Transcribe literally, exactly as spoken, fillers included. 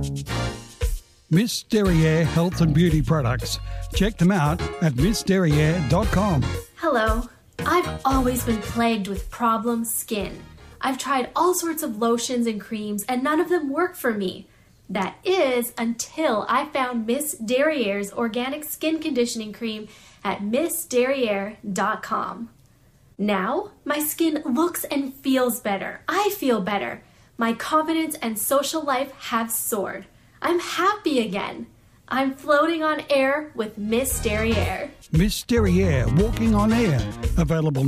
Miss Derriere Health and Beauty Products. Check them out at miss derriere dot com. Hello. I've always been plagued with problem skin. I've tried all sorts of lotions and creams and none of them work for me. That is until I found Miss Derriere's organic skin conditioning cream at miss derriere dot com. Now, my skin looks and feels better. I feel better. My confidence and social life have soared. I'm happy again. I'm floating on air with Miss Derriere. Miss Derriere, walking on air. Available